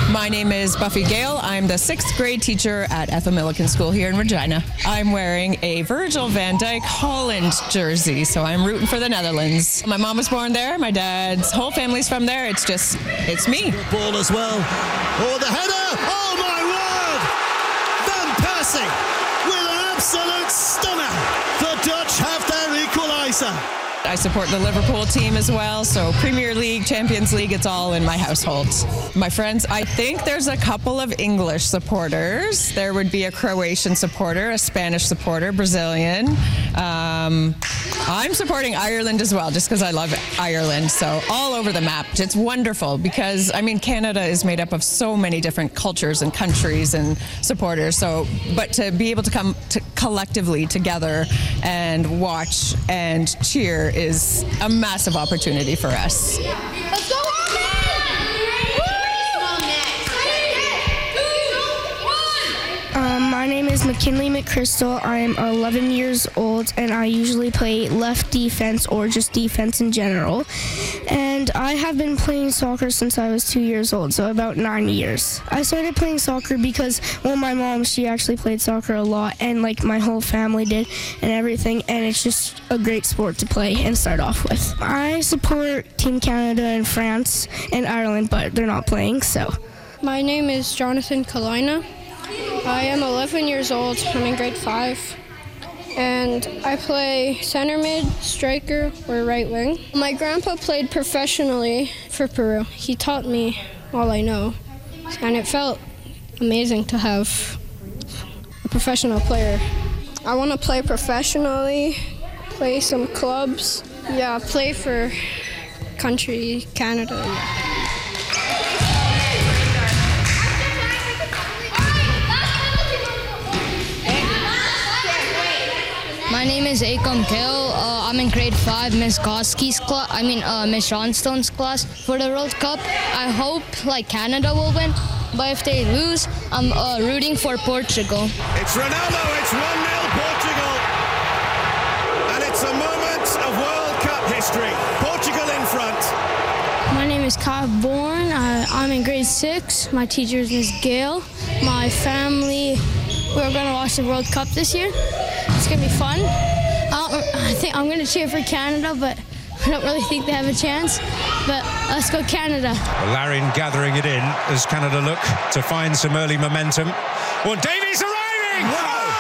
My name is Buffy Gale. I'm the 6th grade teacher at Ethel Milliken School here in Regina. I'm wearing a Virgil van Dijk Holland jersey, so I'm rooting for the Netherlands. My mom was born there. My dad's whole family's from there. It's me. Ball as well. Oh, the header! Oh, my word! Van Persie with an absolute stunner. The Dutch have their equaliser. I support the Liverpool team as well, so Premier League, Champions League, it's all in my household. My friends, I think there's a couple of English supporters. There would be a Croatian supporter, a Spanish supporter, Brazilian. I'm supporting Ireland as well, just because I love Ireland, so all over the map. It's wonderful because, Canada is made up of so many different cultures and countries and supporters, but to be able to come collectively together and watch and cheer is a massive opportunity for us. Let's go, My name is McKinley McChrystal. I'm 11 years old, and I usually play left defense or just defense in general. And I have been playing soccer since I was 2 years old, so about 9 years. I started playing soccer because, my mom, she actually played soccer a lot, and my whole family did and everything, and it's just a great sport to play and start off with. I support Team Canada and France and Ireland, but they're not playing, so. My name is Jonathan Kalina. I am 11 years old. I'm in grade 5. And I play center mid, striker, or right wing. My grandpa played professionally for Peru. He taught me all I know. And it felt amazing to have a professional player. I want to play professionally, play some clubs. Yeah, play for country, Canada. Yeah. My name is Akam Kale. I'm in grade 5, Miss Goski's class. Miss Johnstone's class. For the World Cup, I hope Canada will win. But if they lose, I'm rooting for Portugal. It's Ronaldo. It's 1-0 Portugal. And it's a moment of World Cup history. Portugal in front. My name is Kyle Bourne. I'm in grade 6. My teacher is Miss Gail. My family, we're going to watch the World Cup this year. It's going to be fun. I think I'm going to cheer for Canada, but I don't really think they have a chance. But let's go Canada. Larin gathering it in as Canada look to find some early momentum. Well, Davies arriving! Wow.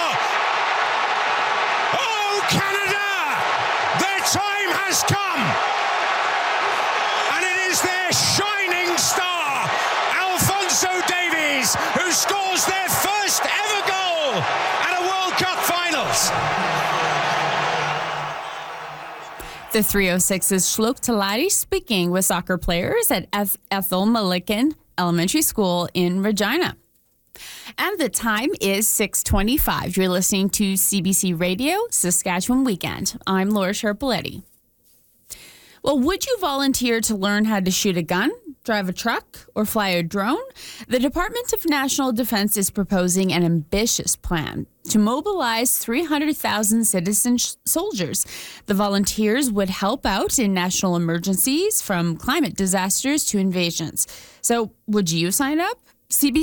Oh, Canada! Their time has come! And it is their shining star, Alphonso Davies, who scores their first ever goal at a World Cup Finals. The 306's Shlok Talati speaking with soccer players at Ethel Milliken Elementary School in Regina. And the time is 6:25. You're listening to CBC Radio, Saskatchewan Weekend. I'm Laura Sharpaletti. Well, would you volunteer to learn how to shoot a gun, drive a truck, or fly a drone? The Department of National Defense is proposing an ambitious plan to mobilize 300,000 citizen soldiers. The volunteers would help out in national emergencies, from climate disasters to invasions. So, would you sign up? CBC